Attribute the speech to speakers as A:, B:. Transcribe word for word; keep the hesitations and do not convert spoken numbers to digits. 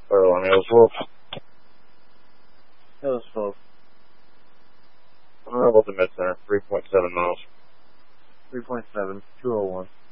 A: Or, I mean, Hillsville.
B: Hillsville.
A: I'm about the mid-center, three point seven miles.
B: three point seven, two oh one.